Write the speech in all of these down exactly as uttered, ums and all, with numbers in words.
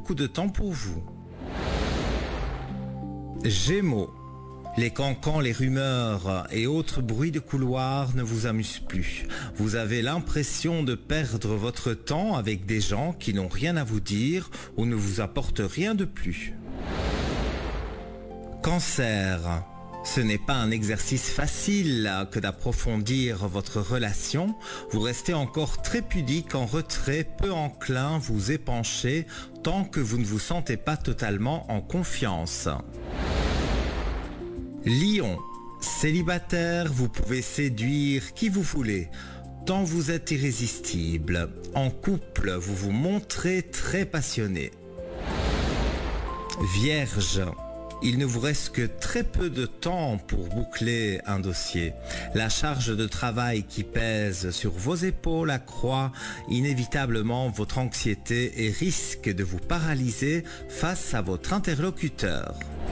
beaucoup de temps pour vous. Gémeaux. Les cancans, les rumeurs et autres bruits de couloir ne vous amusent plus. Vous avez l'impression de perdre votre temps avec des gens qui n'ont rien à vous dire ou ne vous apportent rien de plus. Cancer. Ce n'est pas un exercice facile que d'approfondir votre relation. Vous restez encore très pudique, en retrait, peu enclin, vous épanchez tant que vous ne vous sentez pas totalement en confiance. Lion, célibataire, vous pouvez séduire qui vous voulez, tant vous êtes irrésistible. En couple, vous vous montrez très passionné. Vierge, il ne vous reste que très peu de temps pour boucler un dossier. La charge de travail qui pèse sur vos épaules accroît inévitablement votre anxiété et risque de vous paralyser face à votre interlocuteur.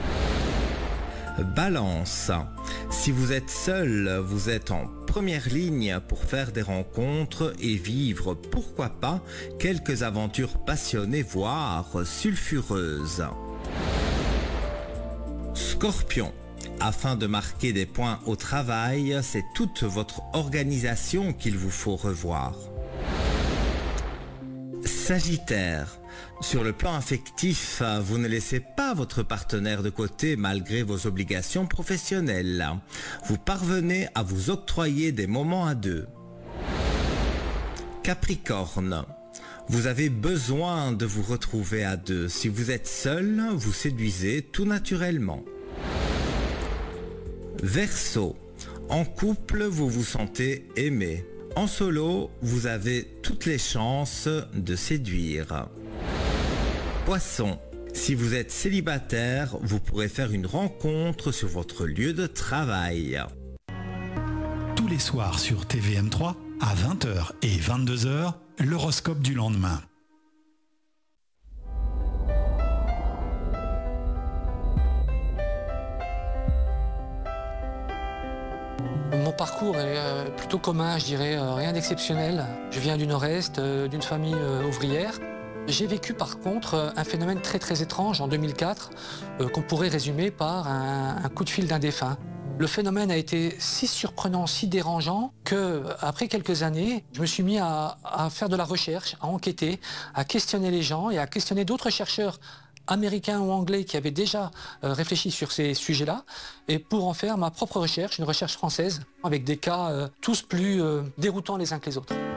Balance. Si vous êtes seul, vous êtes en première ligne pour faire des rencontres et vivre, pourquoi pas, quelques aventures passionnées, voire sulfureuses. Scorpion. Afin de marquer des points au travail, c'est toute votre organisation qu'il vous faut revoir. Sagittaire. Sur le plan affectif, vous ne laissez pas votre partenaire de côté malgré vos obligations professionnelles. Vous parvenez à vous octroyer des moments à deux. Capricorne. Vous avez besoin de vous retrouver à deux. Si vous êtes seul, vous séduisez tout naturellement. Verseau. En couple, vous vous sentez aimé. En solo, vous avez toutes les chances de séduire. Poisson. Si vous êtes célibataire, vous pourrez faire une rencontre sur votre lieu de travail. Tous les soirs sur T V M trois, à vingt heures et vingt-deux heures, l'horoscope du lendemain. Mon parcours est plutôt commun, je dirais, rien d'exceptionnel. Je viens du Nord-Est, d'une famille ouvrière. J'ai vécu par contre un phénomène très très étrange en deux mille quatre euh, qu'on pourrait résumer par un, un coup de fil d'un défunt. Le phénomène a été si surprenant, si dérangeant que après quelques années, je me suis mis à, à faire de la recherche, à enquêter, à questionner les gens et à questionner d'autres chercheurs américains ou anglais qui avaient déjà euh, réfléchi sur ces sujets-là et pour en faire ma propre recherche, une recherche française avec des cas euh, tous plus euh, déroutants les uns que les autres.